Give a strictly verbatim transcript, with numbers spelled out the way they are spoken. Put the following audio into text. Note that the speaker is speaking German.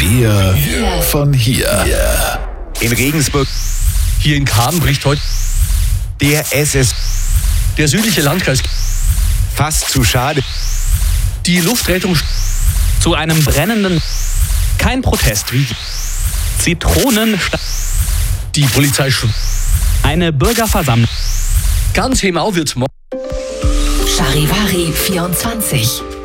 Wir, von hier. In Regensburg, Hier in Kamen bricht heute der S S, der südliche Landkreis. fast zu schade. Die Luftrettung. Zu einem brennenden... Kein Protest wie... Zitronen... Die Polizei. Eine Bürgerversammlung. Ganz Hemau wird's morgen. Charivari vierundzwanzig.